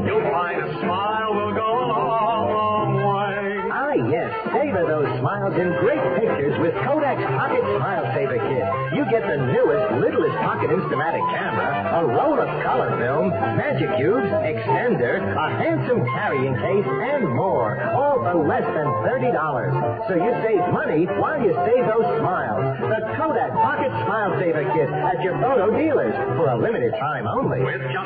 you'll find a smile will go a long, long way. Ah, yes. Savor those smiles in great pictures with Kodak's Pocket Smile Saver Kit. You get the newest, littlest pocket Instamatic camera, a roll of color film, magic cubes, extender, a handsome carrying case, and more. All for less than $30. So you save money while you save those smiles. The Kodak Pocket Smile Saver Kit at your photo dealers for a limited time only. With just